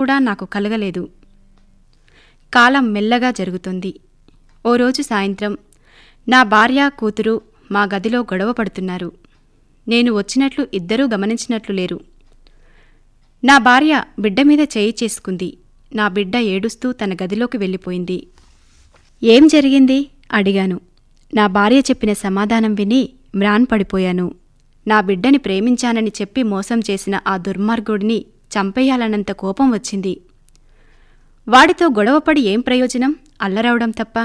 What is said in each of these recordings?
కూడా నాకు కలగలేదు. కాలం మెల్లగా జరుగుతుంది. ఓ రోజు సాయంత్రం నా భార్య కూతురు మా గదిలో గొడవ పడుతున్నారు. నేను వచ్చినట్లు ఇద్దరూ గమనించినట్లు లేరు. నా భార్య బిడ్డ మీద చేయి చేసుకుంది. నా బిడ్డ ఏడుస్తూ తన గదిలోకి వెళ్ళిపోయింది. ఏం జరిగింది అడిగాను. నా భార్య చెప్పిన సమాధానం విని మ్రాన్పడిపోయాను. నా బిడ్డని ప్రేమించానని చెప్పి మోసం చేసిన ఆ దుర్మార్గుడిని చంపేయాలన్నంత కోపం వచ్చింది. వాడితో గొడవపడి ఏం ప్రయోజనం? అల్లరవడం తప్ప.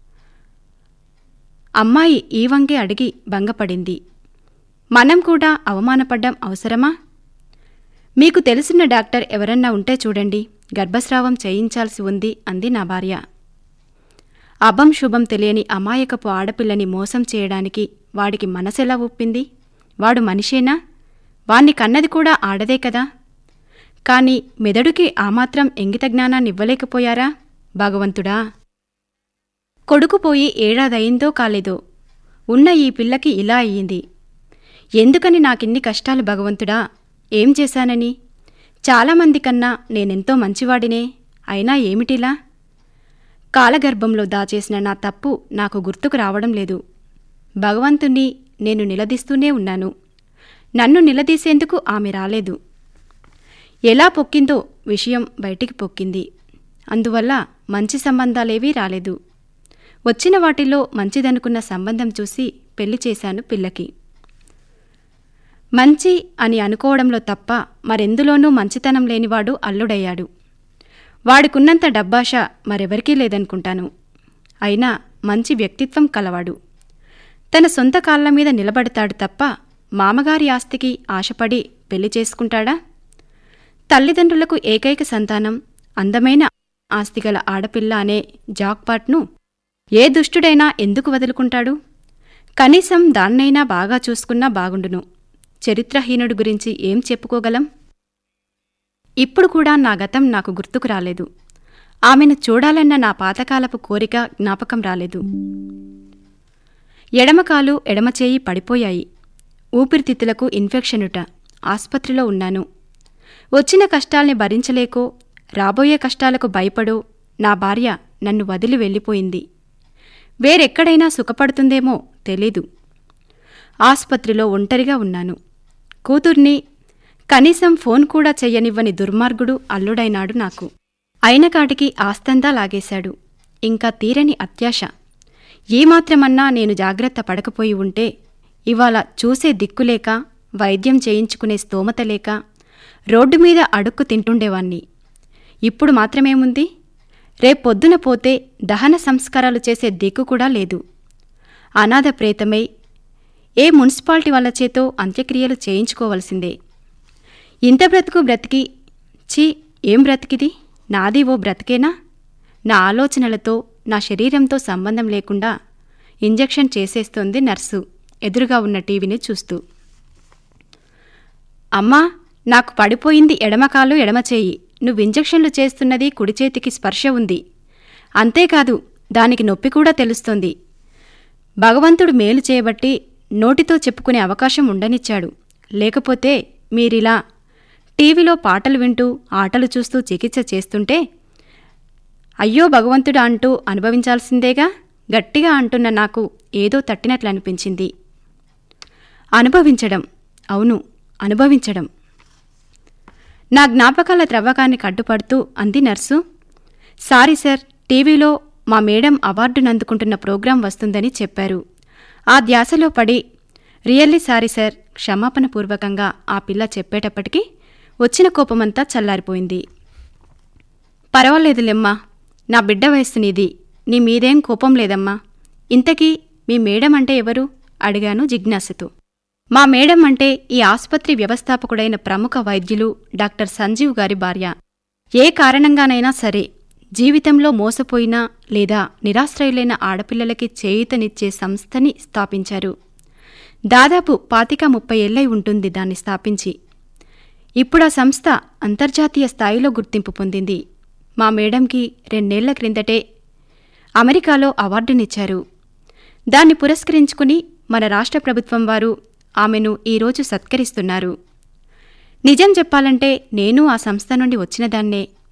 అమ్మాయి ఈ వంగే అడిగి భంగపడింది. మనం కూడా అవమానపడ్డం అవసరమా? మీకు తెలిసిన డాక్టర్ ఎవరన్నా ఉంటే చూడండి, గర్భస్రావం చేయించాల్సి ఉంది అంది నా భార్య. అభం శుభం తెలియని అమాయకపు ఆడపిల్లని మోసం చేయడానికి వాడికి మనసెలా ఒప్పింది? వాడు మనిషేనా? వాణ్ణి కన్నది కూడా ఆడదే కదా. కాని మెదడుకి ఆ మాత్రం ఇంగిత జ్ఞానాన్నివ్వలేకపోయారా భగవంతుడా? కొడుకు పోయి ఏడాదయిందో కాలేదో ఉన్న ఈ పిల్లకి ఇలా అయ్యింది. ఎందుకని నాకిన్ని కష్టాలు భగవంతుడా? ఏం చేశానని? చాలామంది కన్నా నేనెంతో మంచివాడినే, అయినా ఏమిటిలా? కాలగర్భంలో దాచేసిన నా తప్పు నాకు గుర్తుకు రావడం లేదు. భగవంతుణ్ణి నేను నిలదీస్తూనే ఉన్నాను. నన్ను నిలదీసేందుకు ఆమె రాలేదు. ఎలా పొక్కిందో విషయం బయటికి పొక్కింది. అందువల్ల మంచి సంబంధాలేవీ రాలేదు. వచ్చిన వాటిలో మంచిదనుకున్న సంబంధం చూసి పెళ్లి చేశాను పిల్లకి. మంచి అని అనుకోవడంలో తప్ప మరెందులోనూ మంచితనం లేనివాడు అల్లుడయ్యాడు. వాడికున్నంత డబ్బాష మరెవరికీ లేదనుకుంటాను. అయినా మంచి వ్యక్తిత్వం కలవాడు. తన సొంత కాళ్ల మీద నిలబడతాడు తప్ప మామగారి ఆస్తికి ఆశపడి పెళ్లి చేసుకుంటాడా? తల్లిదండ్రులకు ఏకైక సంతానం, అందమైన ఆస్తిగల ఆడపిల్ల అనే జాక్పాట్ను ఏ దుష్టుడైనా ఎందుకు వదులుకుంటాడు? కనీసం దాన్నైనా బాగా చూసుకున్నా బాగుండును. చరిత్రహీనుడి గురించి ఏం చెప్పుకోగలం? ఇప్పుడు కూడా నా గతం నాకు గుర్తుకు రాలేదు. ఆమెను చూడాలన్న నా పాతకాలపు కోరిక జ్ఞాపకం రాలేదు. ఎడమకాలు ఎడమచేయి పడిపోయాయి. ఊపిరితిత్తులకు ఇన్ఫెక్షనుట. ఆస్పత్రిలో ఉన్నాను. వచ్చిన కష్టాల్ని భరించలేకో, రాబోయే కష్టాలకు భయపడో నా భార్య నన్ను వదిలి వెళ్ళిపోయింది. వేరెక్కడైనా సుఖపడుతుందేమో తెలీదు. ఆస్పత్రిలో ఒంటరిగా ఉన్నాను. కూతుర్ని కనీసం ఫోన్ కూడా చెయ్యనివ్వని దుర్మార్గుడు అల్లుడైనాడు నాకు. అయినకాటికి ఆస్తంతా లాగేశాడు. ఇంకా తీరని అత్యాశ. ఏమాత్రమన్నా నేను జాగ్రత్త పడకపోయి ఉంటే ఇవాళ చూసే దిక్కులేక, వైద్యం చేయించుకునే స్తోమత లేక రోడ్డు మీద అడుక్కు తింటుండేవాణ్ణి. ఇప్పుడు మాత్రమేముంది? రేపొద్దున పోతే దహన సంస్కారాలు చేసే దిక్కు కూడా లేదు. అనాథ ప్రేతమై ఏ మున్సిపాలిటీ వాళ్ళ చేతో అంత్యక్రియలు చేయించుకోవలసిందే. ఇంత బ్రతుకు బ్రతికి, ఛీ ఏం బ్రతికిది? నాది ఓ బ్రతికేనా? నా ఆలోచనలతో, నా శరీరంతో సంబంధం లేకుండా ఇంజెక్షన్ చేసేస్తోంది నర్సు ఎదురుగా ఉన్న టీవీని చూస్తూ. అమ్మా, నాకు పడిపోయింది ఎడమకాలు ఎడమచేయి. నువ్వు ఇంజెక్షన్లు చేస్తున్నది కుడిచేతికి స్పర్శ ఉంది. అంతేకాదు, దానికి నొప్పి కూడా తెలుస్తోంది. భగవంతుడు మేలు చేయబట్టి నోటితో చెప్పుకునే అవకాశం ఉండనిచ్చాడు. లేకపోతే మీరిలా టీవీలో పాటలు వింటూ, ఆటలు చూస్తూ చికిత్స చేస్తుంటే అయ్యో భగవంతుడా అంటూ అనుభవించాల్సిందేగా. గట్టిగా అంటున్న నాకు ఏదో తట్టినట్లనిపించింది. అనుభవించడం, అవును అనుభవించడం. నా జ్ఞాపకాల త్రవ్వకాన్ని కడ్డుపడుతూ అంది నర్సు. సారీ సార్, టీవీలో మా మేడం అవార్డునందుకుంటున్న ప్రోగ్రాం వస్తుందని చెప్పారు. ఆ ధ్యాసలో పడి రియల్లీ సారీ సార్, క్షమాపణపూర్వకంగా ఆ పిల్ల చెప్పేటప్పటికీ వచ్చిన కోపమంతా చల్లారిపోయింది. పర్వాలేదులేమ్మా, నా బిడ్డ వయస్సు నీది, నీ మీదేం కోపం లేదమ్మా. ఇంతకీ మీ మేడం అంటే ఎవరు? అడిగాను జిజ్ఞాసతో. మా మేడం అంటే ఈ ఆస్పత్రి వ్యవస్థాపకుడైన ప్రముఖ వైద్యులు డాక్టర్ సంజీవ్ గారి భార్య. ఏ కారణంగానైనా సరే జీవితంలో మోసపోయినా లేదా నిరాశ్రయులైన ఆడపిల్లలకి చేయూతనిచ్చే సంస్థని స్థాపించారు. దాదాపు 25-30 ఏళ్లై ఉంటుంది దాన్ని స్థాపించి. ఇప్పుడా సంస్థ అంతర్జాతీయ స్థాయిలో గుర్తింపు పొందింది. మా మేడంకి 2 ఏళ్ల క్రిందటే అమెరికాలో అవార్డునిచ్చారు. దాన్ని పురస్కరించుకుని మన రాష్ట్ర ప్రభుత్వం వారు ఆమెను ఈరోజు సత్కరిస్తున్నారు. నిజం చెప్పాలంటే నేను ఆ సంస్థ నుండి వచ్చినదాన్నే.